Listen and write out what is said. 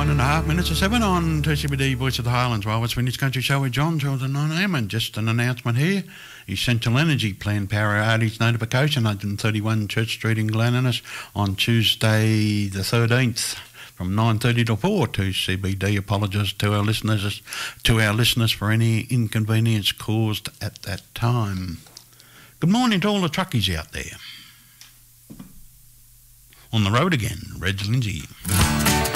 1.5 minutes to 7 on 2CBD Voice of the Highlands. Well, it's Vinny's Country Show with John till the 9 a.m. And just an announcement here. Essential Energy planned power outage notification, 131 Church Street in Glen Innes on Tuesday the 13th from 9:30 to 4. 2CBD apologises to our listeners for any inconvenience caused at that time. Good morning to all the truckies out there. On the road again, Reg Lindsay.